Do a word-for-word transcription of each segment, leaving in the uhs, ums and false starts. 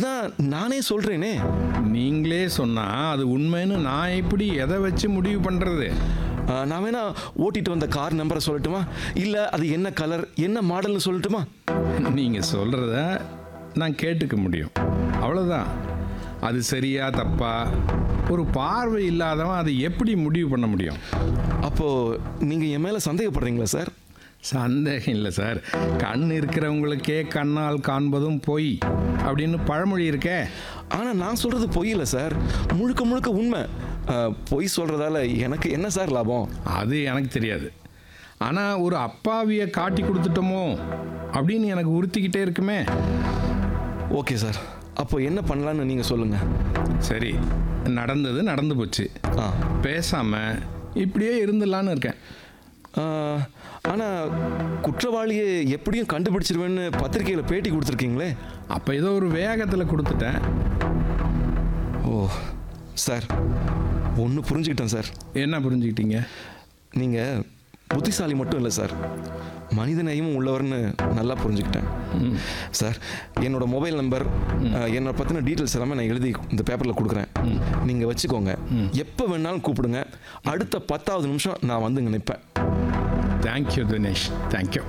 அதான் நானே சொல்கிறேனே. நீங்களே சொன்னால் அது உண்மைன்னு நான் எப்படி எதை வச்சு முடிவு பண்ணுறது? நான் வேணா ஓட்டிட்டு வந்த கார் நம்பரை சொல்லட்டுமா, இல்லை அது என்ன கலர் என்ன மாடல்னு சொல்லட்டுமா? நீங்கள் சொல்கிறத நான் கேட்டுக்க முடியும், அவ்வளோதான். அது சரியா தப்பா ஒரு பார்வை இல்லாதவன் அதை எப்படி முடிவு பண்ண முடியும்? அப்போது நீங்கள் என் மேலே சந்தேகப்படுறீங்களா சார்? சந்தேகம் இல்லை சார். கண் இருக்கிறவங்களுக்கே கண்ணால் காண்பதும் பொய் அப்படின்னு பழமொழி இருக்கே. ஆனால் நான் சொல்கிறது பொய் இல்லை சார், முழுக்க முழுக்க உண்மை. பொய் சொல்கிறதால எனக்கு என்ன சார் லாபம்? அது எனக்கு தெரியாது. ஆனால் ஒரு அப்பாவியை காட்டி கொடுத்துட்டோமோ அப்படின்னு எனக்கு உறுத்திக்கிட்டே இருக்குமே. ஓகே சார், அப்போ என்ன பண்ணலான்னு நீங்கள் சொல்லுங்கள். சரி, நடந்தது நடந்து போச்சு. ஆ, பேசாமல் இப்படியே இருந்துடலான்னு இருக்கேன். ஆனால் குற்றவாளியை எப்படியும் கண்டுபிடிச்சிருவேன்னு பத்திரிக்கையில் பேட்டி கொடுத்துருக்கீங்களே. அப்போ ஏதோ ஒரு வேகத்தில் கொடுத்துட்டேன். ஓ சார், ஒன்று புரிஞ்சுக்கிட்டேன் சார். என்ன புரிஞ்சுக்கிட்டீங்க? நீங்கள் புத்திசாலி மட்டும் இல்லை சார், மனிதநேயமும் உள்ளவர்னு நல்லா புரிஞ்சுக்கிட்டேன் சார். என்னோட மொபைல் நம்பர், என்னோட பற்றின டீட்டெயில்ஸ் எல்லாமே நான் எழுதி இந்த பேப்பரில் கொடுக்குறேன். நீங்கள் வச்சுக்கோங்க, எப்போ வேணாலும் கூப்பிடுங்க. அடுத்த பத்தாவது நிமிஷம் நான் வந்துங்க நிற்பேன். Thank you Dinesh, thank you.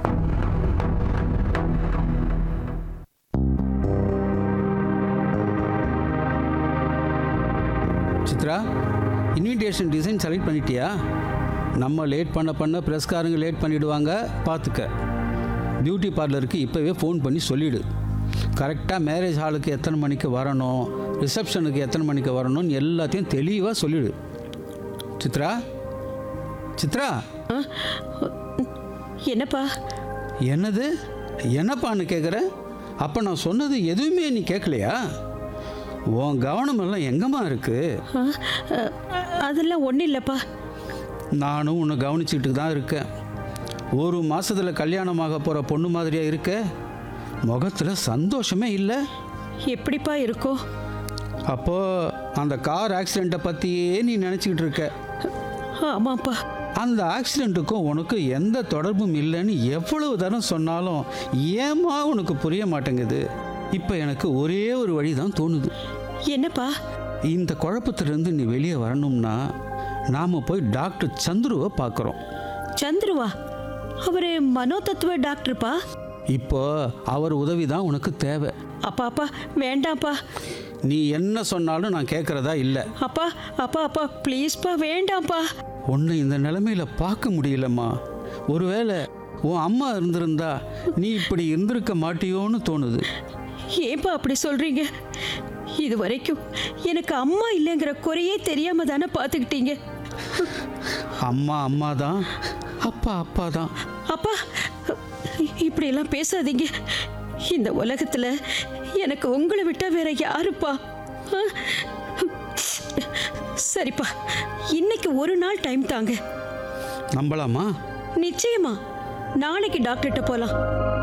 Chitra, invitation design select பண்ணிட்டியா? நம்ம லேட் பண்ண பண்ண ப்ரெஸ்காரங்க லேட் பண்ணிவிடுவாங்க, பார்த்துக்க. பியூட்டி பார்லருக்கு இப்போவே ஃபோன் பண்ணி சொல்லிவிடு. கரெக்டாக மேரேஜ் ஹாலுக்கு எத்தனை மணிக்கு வரணும், ரிசப்ஷனுக்கு எத்தனை மணிக்கு வரணும்னு எல்லாத்தையும் தெளிவாக சொல்லிவிடு. சித்ரா, சித்ரா. என்னப்பா? என்னது என்னப்பான்னு கேட்குற? அப்போ நான் சொன்னது எதுவுமே நீ கேட்கலையா? உன் கவனமெல்லாம் எங்கம்மா இருக்கு? அதெல்லாம் ஒன்றும் இல்லைப்பா. நானும் உன்னை கவனிச்சுக்கிட்டு தான் இருக்கேன். ஒரு மாதத்தில் கல்யாணமாக போகிற பொண்ணு மாதிரியாக இருக்க, முகத்தில் சந்தோஷமே இல்லை. எப்படிப்பா இருக்கும்? அப்போது அந்த கார் ஆக்சிடெண்ட்டை பற்றியே நீ நினச்சிக்கிட்டு இருக்க. ஆமாப்பா. அந்த ஆக்சிடெண்ட்டுக்கும் உனக்கு எந்த தொடர்பும் இல்லைன்னு எவ்வளவு தரம் சொன்னாலும் ஏமா உனக்கு புரிய மாட்டேங்குது? இப்போ எனக்கு ஒரே ஒரு வழி தான் தோணுது. என்னப்பா? இந்த குழப்பத்திலிருந்து நீ வெளியே வரணும்னா நாம் போய் டாக்டர் சந்துருவை பார்க்குறோம். சந்துருவா? அவரு மனோதத்துவ டாக்டர்ப்பா. இப்போ அவர் உதவி தான் உனக்கு தேவை. அப்பா அப்பா வேண்டாம்ப்பா. நீ என்ன சொன்னாலும் நான் கேட்குறதா இல்லை. அப்பா அப்பா அப்பா ப்ளீஸ்ப்பா, வேண்டாம்ப்பா. உன்னை இந்த நிலைமையில் பார்க்க முடியலம்மா. ஒருவேளை உன் அம்மா இருந்திருந்தா நீ இப்படி இருந்திருக்க மாட்டியோன்னு தோணுது. ஏன்பா அப்படி சொல்கிறீங்க? இது வரைக்கும் எனக்கு அம்மா இல்லைங்கிற குறையே தெரியாம தானே பார்த்துக்கிட்டீங்க. அம்மா அம்மா தான், அப்பா அப்பா தான். அப்பா இப்படியெல்லாம் பேசாதீங்க. இந்த உலகத்தில் எனக்கு உங்களை விட்டா வேற யாருப்பா? சரிப்பா, இன்னைக்கு ஒரு நாள் டைம் தாங்க. நம்பலாமா? நிச்சயமா. நாளைக்கு டாக்டர்கிட்ட போகலாம்.